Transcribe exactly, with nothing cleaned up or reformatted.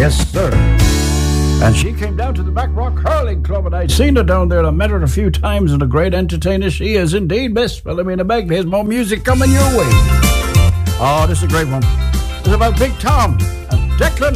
Yes, sir. And she came down to the Back Rock Hurling Club, and I'd seen her down there. I met her a few times, and a great entertainer she is indeed, Miss Philomena Begg. There's more music coming your way. Oh, this is a great one. It's about Big Tom and Declan